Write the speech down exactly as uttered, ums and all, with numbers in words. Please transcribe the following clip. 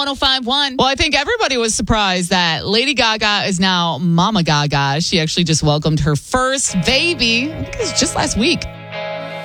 one oh five one. Well, I think everybody was surprised that Lady Gaga is now Mama Gaga. She actually just welcomed her first baby, I think it was just last week.